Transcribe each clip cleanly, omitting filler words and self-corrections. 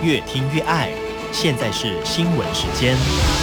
越听越爱。现在是新闻时间。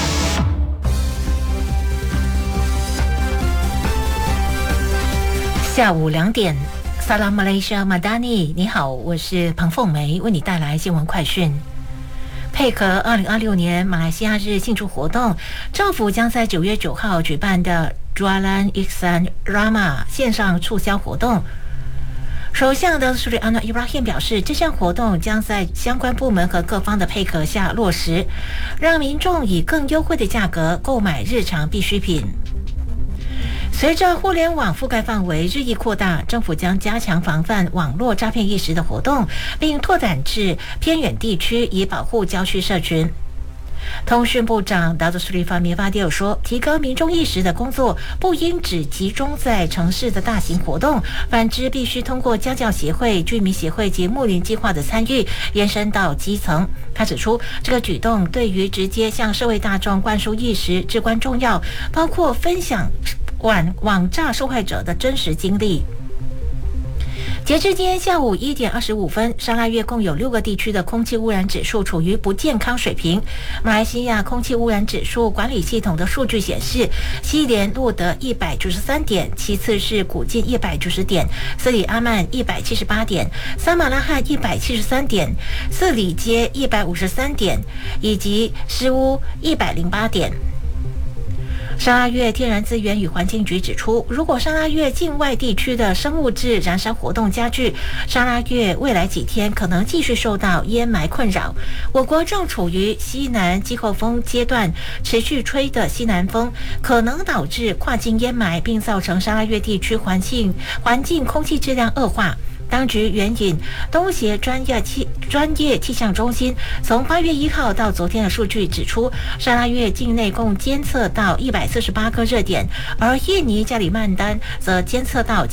下午2点，萨拉马来西亚马达尼，你好，我是彭凤梅，为你带来新闻快讯。配合2026年马来西亚日庆祝活动，政府将在9月9号举办的 Jualan Ihsan Rama 线上促销活动。首相的苏里安诺伊布拉欣表示，这项活动将在相关部门和各方的配合下落实，让民众以更优惠的价格购买日常必需品。随着互联网覆盖范围日益扩大，政府将加强防范网络诈骗意识的活动，并拓展至偏远地区，以保护郊区社群。通讯部长达多苏里法米法迪尔说，提高民众意识的工作不应只集中在城市的大型活动，反之必须通过家教协会、居民协会及睦邻计划的参与，延伸到基层。他指出，这个举动对于直接向社会大众灌输意识至关重要，包括分享网诈受害者的真实经历。截至今天下午1点25分，沙拉越共有6个地区的空气污染指数处于不健康水平。马来西亚空气污染指数管理系统的数据显示，西莲录得193点，其次是古晋190点，斯里阿曼178点，萨马拉罕173点，斯里街153点，以及施乌108点。沙拉越天然资源与环境局指出，如果沙拉越境外地区的生物质燃烧活动加剧，沙拉越未来几天可能继续受到烟霾困扰。我国正处于西南季候风阶段，持续吹的西南风可能导致跨境烟霾，并造成沙拉越地区环境空气质量恶化。当局援引东协专业气象中心从8月1号到昨天的数据指出，沙拉越境内共监测到148个热点，而印尼加里曼丹则监测到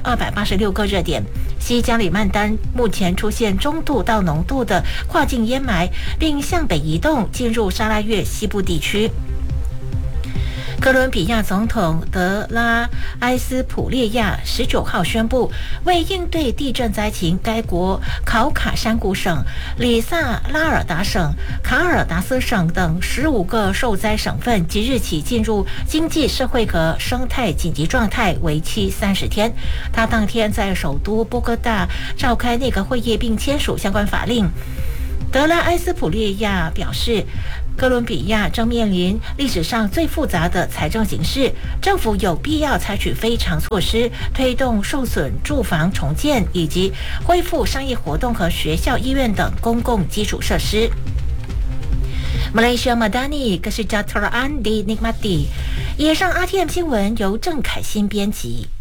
7286个热点。西加里曼丹目前出现中度到浓度的跨境烟霾，并向北移动进入沙拉越西部地区。哥伦比亚总统德拉埃斯普列亚19号宣布，为应对地震灾情，该国考卡山谷省、里萨拉尔达省、卡尔达斯省等15个受灾省份即日起进入经济社会和生态紧急状态，为期30天。他当天在首都波哥大召开内阁会议，并签署相关法令。德拉埃斯普列亚表示，哥伦比亚正面临历史上最复杂的财政形势，政府有必要采取非常措施，推动受损住房重建，以及恢复商业活动和学校、医院等公共基础设施。马来西亚马达尼格是加特拉安迪尼马蒂。以上 RTM 新闻由郑凯欣编辑。